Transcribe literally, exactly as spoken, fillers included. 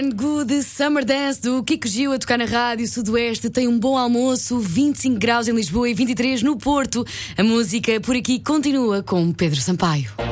Good Summer Dance do Kiko Gil a tocar na Rádio Sudoeste. Tem um bom almoço, vinte e cinco graus em Lisboa e vinte e três no Porto. A música por aqui continua com Pedro Sampaio.